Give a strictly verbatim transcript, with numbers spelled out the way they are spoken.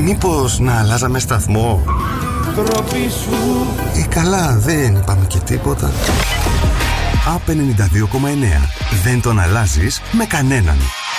Μήπως να αλλάζαμε σταθμό? Τροπή σου. Ε, καλά, δεν είπαμε και τίποτα. Α, ενενήντα δύο κόμμα εννέα. Δεν τον αλλάζεις με κανέναν.